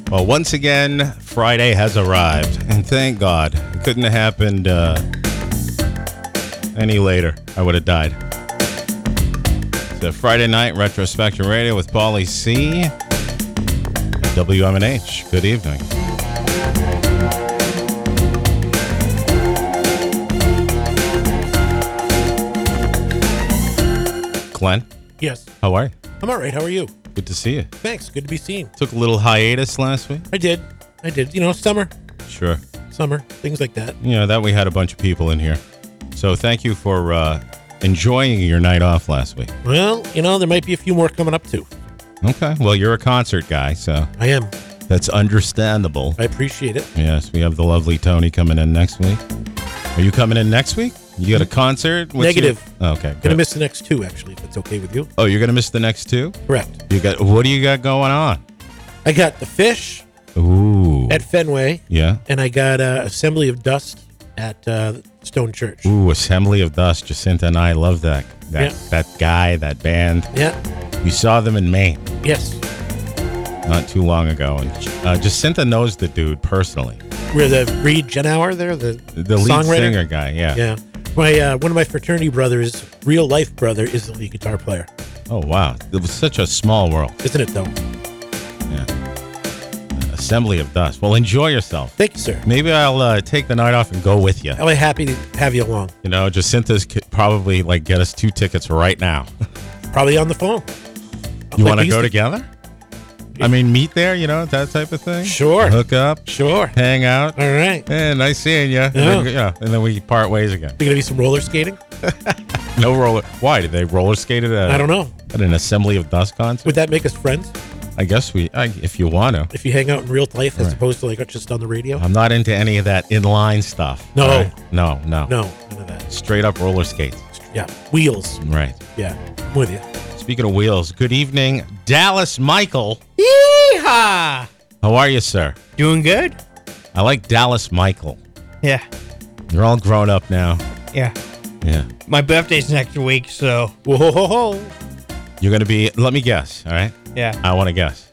Well, once again, Friday has arrived, and thank God. It couldn't have happened any later. I would have died. It's a Friday night Retrospection Radio with Paulie C. WMNH. Good evening. Glenn? Yes. How are you? I'm all right. How are you? Good to see you. Thanks. Good to be seen. Took a little hiatus last week? I did. You know, summer, Sure. things like that. You know, that we had a bunch of people in here. So thank you for enjoying your night off last week. Well, you know, there might be a few more coming up, too. Okay. Well, you're a concert guy, so I am. that's understandable. I appreciate it. Yes, we have the lovely Tony coming in next week. Are you coming in next week? You got a concert? Negative. Okay. Gonna good. miss the next two, actually, if it's okay with you. Oh, you're going to miss the next two? Correct. What do you got going on? I got the Fish Ooh. at Fenway, Yeah. and I got Assembly of Dust at Stone Church. Ooh, Assembly of Dust. Jacinta and I love that guy, that band. Yeah. You saw them in Maine Yes. not too long ago. And Jacinta knows the dude personally. We're the Reed Genauer there, the lead songwriter. singer guy, yeah. Yeah. My one of my fraternity brothers, real life brother, is the lead guitar player. Oh, wow. It was such a small world. Isn't it, though? Yeah. Assembly of Dust. Well, enjoy yourself. Thank you, sir. Maybe I'll take the night off and go with you. I'll be happy to have you along. You know, Jacinta's could probably get us 2 tickets right now. Probably on the phone. You want to go together? I mean, meet there, that type of thing? Sure. Hook up, Sure. hang out. All right. Yeah, nice seeing you. Yeah. And then we part ways again. There gonna be some roller skating? No roller. Why? Did they roller skate I don't know. at an Assembly of Dust concert? Would that make us friends I guess if you want to. if you hang out in real life as Right. opposed to just on the radio? I'm not into any of that inline stuff. No. all right? No. No, none of that. Straight up roller skates. Yeah, wheels. Right. Yeah, I'm with you. Speaking of wheels, good evening, Dallas Michael. Yeehaw! How are you, sir? Doing good? I like Dallas Michael. Yeah. You're all grown up now. Yeah. Yeah. My birthday's next week, so Whoa, ho, ho, ho. You're going to be, let me guess, all right? yeah. I want to guess.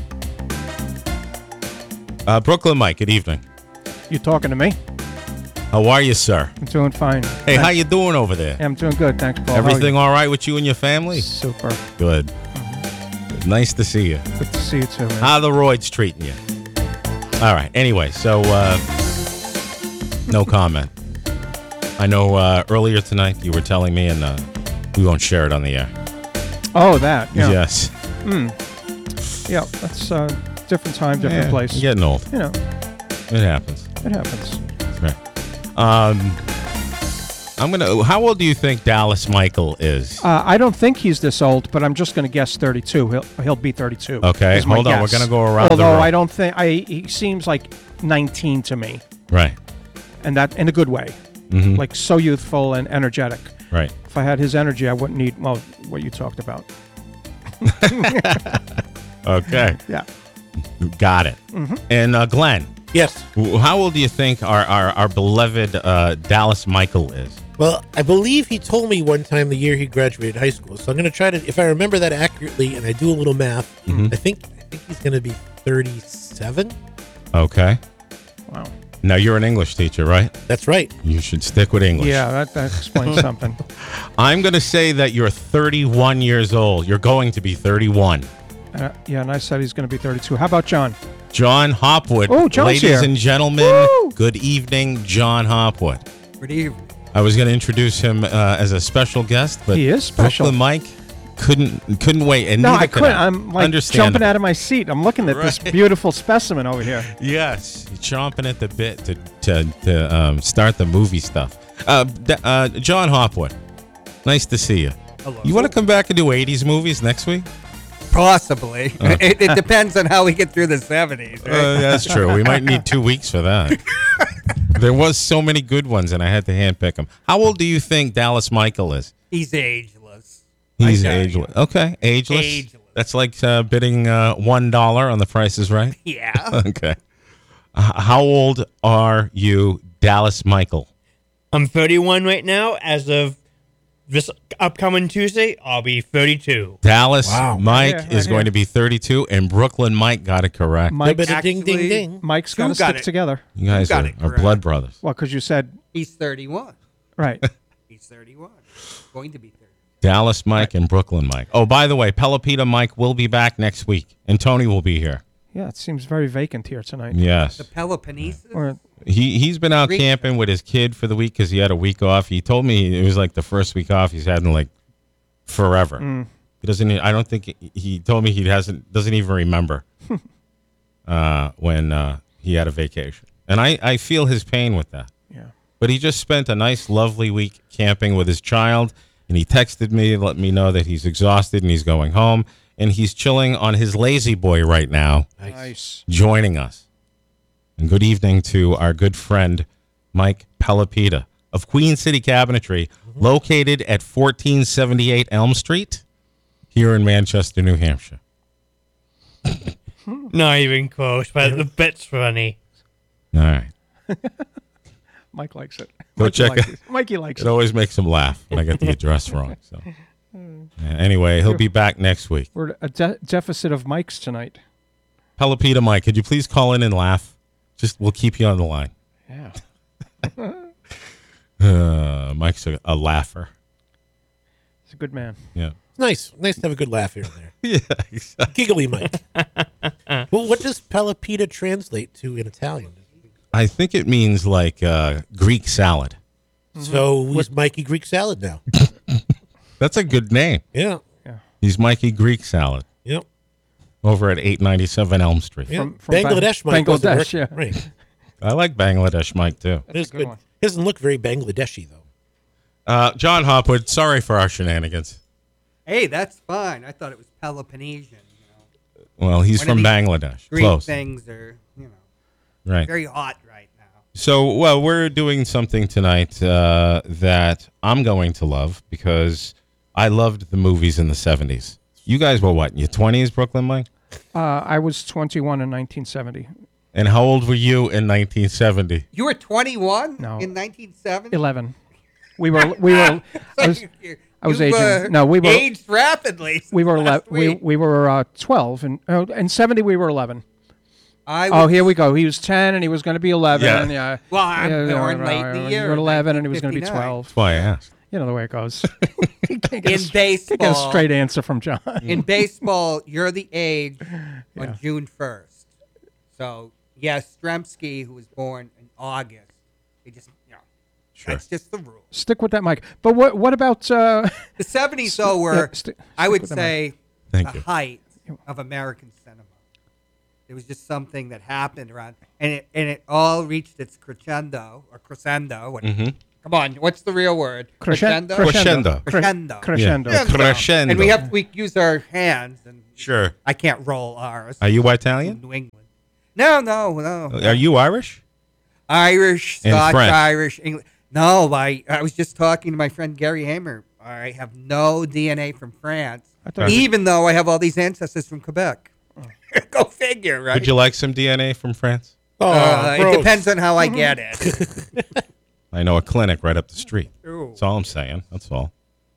Brooklyn Mike, good evening. You talking to me? How are you, sir? I'm doing fine. Hey, how you doing over there? Yeah, I'm doing good. Thanks, Paul. Everything all right with you and your family? Super. Good. Nice to see you. Good to see you too, man. How the roids treating you? All right. Anyway, so no comment. I know earlier tonight you were telling me, and we won't share it on the air. Oh, that. Yeah. Yes. Yeah. That's different time, different Yeah, place. you're getting old. It happens. happens. That's right. How old do you think Dallas Michael is? I don't think he's this old, but I'm just going to guess 32. He'll be 32. Okay, is my hold on. guess. We're going to go around Although the room. I don't think he seems like 19 to me, Right. and that in a good way, Mm-hmm. like so youthful and energetic. Right. If I had his energy, I wouldn't need what you talked about. Okay. Yeah. Got it. Mm-hmm. And Glenn, Yes. how old do you think our beloved Dallas Michael is? Well, I believe he told me one time the year he graduated high school. So I'm going to try to, if I remember that accurately, and I do a little math, Mhm. I think he's going to be 37. Okay. Wow. Now, you're an English teacher, right? That's right. You should stick with English. Yeah, that explains something. I'm going to say that you're 31 years old. You're going to be 31. Yeah, and I said he's going to be 32. How about John? John Hopwood. Oh, John's Ladies here. and gentlemen, Woo! good evening, John Hopwood. Good evening. I was going to introduce him as a special guest, but He is special. Brooklyn Mike couldn't wait. And No, neither I could couldn't. I'm like Understandable. jumping out of my seat. I'm looking at this Right. beautiful specimen over here. Yes, chomping at the bit to start the movie stuff. John Hopwood, nice to see you. Hello. You want to come back and do 80s movies next week? Possibly. It depends on how we get through the 70s. Right? That's true. We might need 2 weeks for that. There was so many good ones, and I had to handpick them. How old do you think Dallas Michael is? He's ageless. He's I tell you. ageless. Okay, ageless. Ageless. That's like bidding $1 on The Price is Right. Yeah. Okay. How old are you, Dallas Michael? I'm 31 right now as of this upcoming Tuesday, I'll be 32. Dallas Wow. Mike Yeah, is right going here. to be 32, and Brooklyn Mike got it correct. Mike, Bit of ding, ding, Actually- ding. Mike's Who got to got stick it? together. You guys got are, it are correct. blood brothers. Well, because you said, He's 31. right. He's 31. Going to be 30. Dallas Mike and Brooklyn Mike. Oh, by the way, Pelopita Mike will be back next week, and Tony will be here. Yeah, it seems very vacant here tonight. Yes. The Peloponnesus. Or, He's been out Greek camping with his kid for the week because he had a week off. He told me it was like the first week off he's had in like forever. He doesn't. I don't think he told me he doesn't even remember when he had a vacation. And I feel his pain with that. yeah. But he just spent a nice, lovely week camping with his child, and he texted me to let me know that he's exhausted and he's going home, and he's chilling on his lazy boy right now, Nice. joining us. And good evening to our good friend Mike Pelopita of Queen City Cabinetry, located at 1478 Elm Street here in Manchester, New Hampshire. Not even close, but the bit's funny. All right. Mike likes it. Go Mikey check likes it. Mikey likes It it. always makes him laugh when I get the address wrong. So, anyway, he'll be back next week. We're at a deficit of mics tonight. Pelopita Mike, could you please call in and laugh? We'll keep you on the line. Yeah. Mike's a laugher. He's a good man. Yeah. Nice to have a good laugh here and there. Yeah. Exactly. Giggly Mike. Well, what does Pelopita translate to in Italian? I think it means like Greek salad. So he's Mikey Greek Salad now. That's a good name. Yeah. He's Mikey Greek Salad Yep. over at 897 Elm Street. Yeah. From Bangladesh Mike. doesn't Bangladesh, work. yeah. Right. I like Bangladesh Mike too. That is a good good. one. Doesn't look very Bangladeshi though. John Hopwood, sorry for our shenanigans. Hey, that's fine. I thought it was Peloponnesian. Well, he's One of from these Bangladesh. Greek Close. things are, Right. very hot right now. So, well, we're doing something tonight that I'm going to love because I loved the movies in the 70s. You guys were what, in your 20s, Brooklyn Mike? I was 21 in 1970. And how old were you in 1970? You were 21 No. in 1970? 11. We were. I was aging. No, we were aged rapidly. We were last week. we were 12 and in 70 we were 11. I Oh, was, here we go. He was 10 and he was going to be 11. Yeah. Yeah. Well, I'm born late in the You year. were 11 and he was going to be 1959. 12. That's why I asked. You know the way it goes. You can't get In Can't baseball, get a straight answer from John. in baseball, you're the age Yeah. on June 1st. So, yes, Stremski, who was born in August, he just, Sure. that's just the rule. Stick with that, Mike. But what about The 70s, though, were, stick I would with that, say, Thank the you. height of American cinema. It was just something that happened around, and it all reached its crescendo. Mm-hmm. Come on, what's the real word? Crescendo. Crescendo. Crescendo. Crescendo. Yeah. Crescendo. And we use our hands, and Sure. I can't roll ours. Are you From Italian? New England. No. Are you Irish? Irish, And Scotch, French. Irish, English. No, I was just talking to my friend Gary Hamer. I have no DNA from France, I thought- even though I have all these ancestors from Quebec. Go figure, right? Would you like some DNA from France? Oh, It gross. depends on how I get it. I know a clinic right up the street. Ooh. That's all I'm saying. That's all.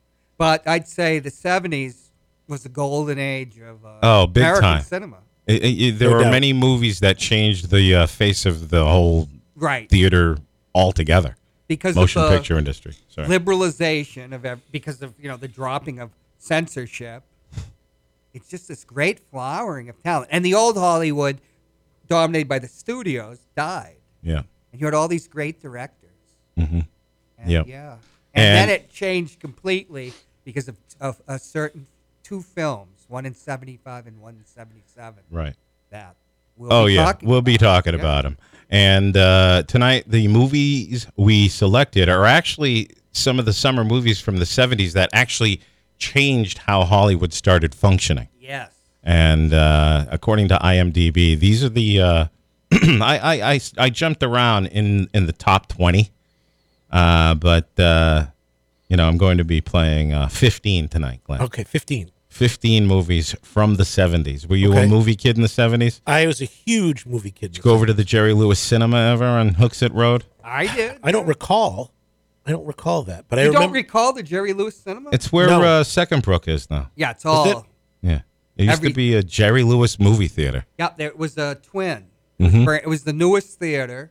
But I'd say the 70s was the golden age of Big American time. cinema. There No were doubt. many movies that changed the face of the whole Right. theater altogether. Because Motion of the picture industry. Sorry. liberalization because of the dropping of censorship. It's just this great flowering of talent. And the old Hollywood, dominated by the studios, died. Yeah. And you had all these great directors. Mm-hmm. And Yep. yeah. And And- then it changed completely because of a certain two films, one in 75 and one in 77. Right. That we'll Oh be yeah, talking we'll be about. talking Yeah. about them. And tonight, the movies we selected are actually some of the summer movies from the '70s that actually changed how Hollywood started functioning. Yes. And according to IMDb, these are the I jumped around in the top 20, but I'm going to be playing 15 tonight, Glenn. Okay, 15. 15 movies from the 70s. Were you Okay. a movie kid in the 70s? I was a huge movie kid. Did you go over to the Jerry Lewis Cinema ever on Hooksett Road? I did. I don't recall. I don't recall that, but I You don't remember. recall the Jerry Lewis Cinema? It's where No. Second Brook is now. Yeah, it's all. it? Yeah. It used Every- to be a Jerry Lewis movie theater. Yeah, there was a twin. Mhm. It was the newest theater,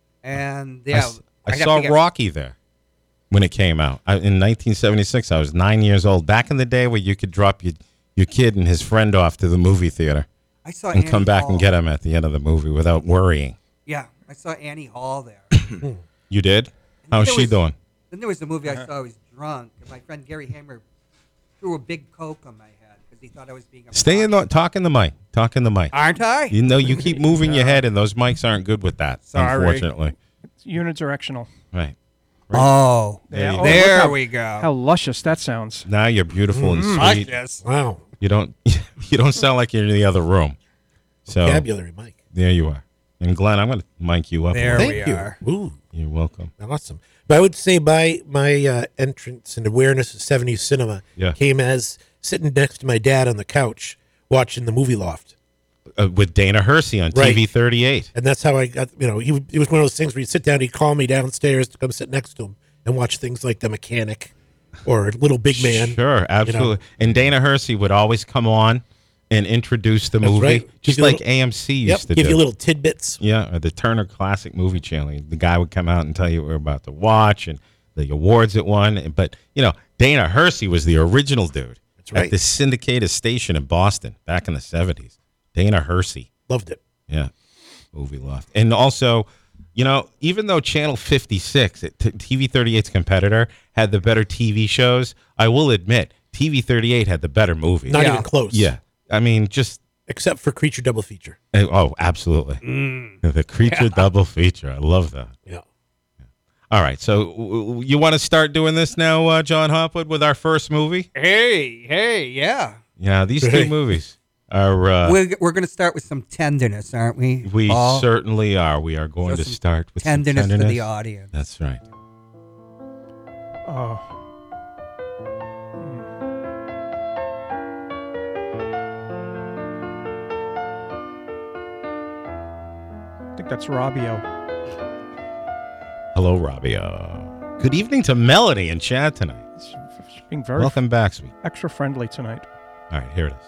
and I yeah, s- I I'd have saw to get- Rocky there when it came out. In 1976, I was 9 years old. Back in the day where you could drop your kid and his friend off to the movie theater I saw and Annie come back Hall. and get him at the end of the movie without worrying. Yeah, I saw Annie Hall there. You did? How's There she was- doing? Then there was a movie I saw. I was drunk, and my friend Gary Hammer threw a big Coke on my head because he thought I was being. Stay in the talk in the mic. Talk in the mic. Aren't I? You know you keep moving your head and those mics aren't good with that. Sorry. Unfortunately. It's unidirectional. Right. Oh, There you oh, go. look there how- we go. How luscious that sounds. Now you're beautiful and sweet. Luscious. Wow, You don't sound like you're in the other room. So vocabulary, Mike. there you are. And Glenn, I'm going to mic you up. There a little. we Thank you. are. Ooh, You're welcome. awesome. But I would say my entrance and awareness of 70s cinema Yeah. came as sitting next to my dad on the couch watching the movie Loft. With Dana Hersey on Right. TV 38. And that's how I got, it was one of those things where he'd sit down, he'd call me downstairs to come sit next to him and watch things like The Mechanic or Little Big Man. Sure, absolutely. And Dana Hersey would always come on and introduce the movie, right. just Give you like little- AMC used Yep, to give do. you little tidbits. Yeah, or the Turner Classic Movie Channel. The guy would come out and tell you what we're about to watch and the awards it won. But, Dana Hersey was the original dude. That's right. At the syndicated station in Boston back in the 70s. Dana Hersey. Loved it. Yeah, movie Loft. And also, even though Channel 56, TV 38's competitor, had the better TV shows, I will admit, TV 38 had the better movies. Not Yeah. even close. Yeah. I mean, just, Except for Creature Double Feature. oh, absolutely. The Creature double feature. I love that. Yeah. All right. So, you want to start doing this now, John Hopwood, with our first movie? Hey, yeah. Yeah, these two Hey. movies are, We're going to start with some tenderness, aren't we? we Paul? certainly are. We are going Show to some start with some tenderness for the tenderness. audience. That's right. Oh. I think that's Robbio. Hello, Robbio. Good evening to Melody in chat tonight. It's being very Welcome back, sweet. extra friendly tonight. All right, here it is.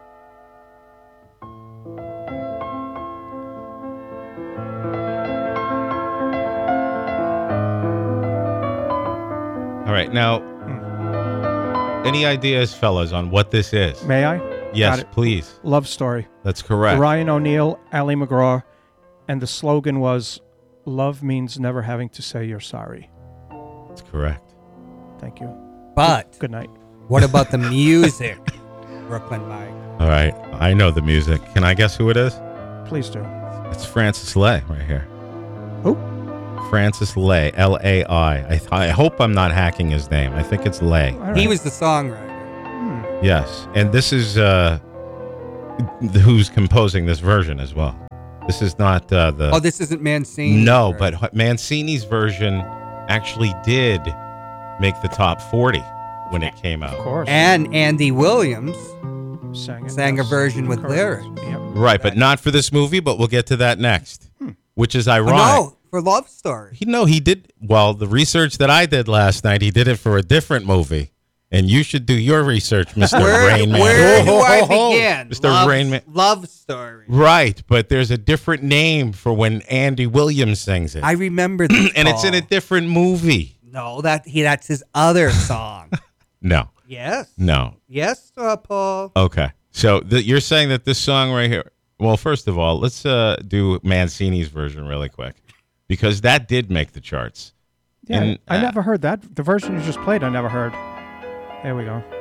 All right, now, any ideas, fellas, on what this is? May I? Yes, Got it. please. Love story. That's correct. Ryan O'Neal, Ali McGraw, and the slogan was, "Love means never having to say you're sorry." That's correct. Thank you. But Good night. what about the music, Brooklyn Mike? All right, I know the music. Can I guess who it is? Please do. It's Francis Lay right here. Who? Francis Lay, L-A-I. I hope I'm not hacking his name. I think it's Lay. All right. He was the songwriter. Yes, and this is who's composing this version as well. This is not the. Oh, this isn't Mancini. no, right? but Mancini's version actually did make the top 40 when it came Of out. course. And Andy Williams sang, it, sang a yes. version with Correct. lyrics. Yep. Right, but not for this movie. But we'll get to that next, which is Oh, ironic. no, for Love Story. He did. Well, the research that I did last night, he did it for a different movie. And you should do your research, Mr. Rain Man. Where do I begin? Mr. Rain Man. Love Story. Right, but there's a different name for when Andy Williams sings it. I remember this, and it's in a Paul. different movie. No, that's his other song. No, Yes. no. Yes, Paul. Okay. So you're saying that this song right here, well, first of all, let's do Mancini's version really quick, because that did make the charts. Yeah, And, I never heard that. The version you just played, I never heard. There we go.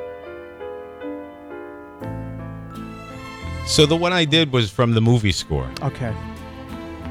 So the one I did was from the movie score. Okay.